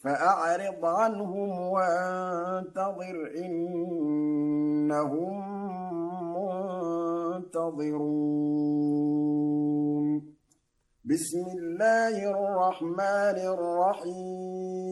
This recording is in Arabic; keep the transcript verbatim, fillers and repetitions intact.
فأعرض عنهم وانتظر إنهم منتظرون بسم الله الرحمن الرحيم